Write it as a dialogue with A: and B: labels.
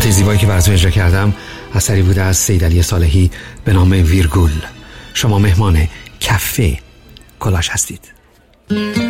A: موسیقی زیبایی که براتون اجرا کردم اثری بوده از سید علی صالحی به نام ویرگول. شما مهمان کافه کلاش هستید.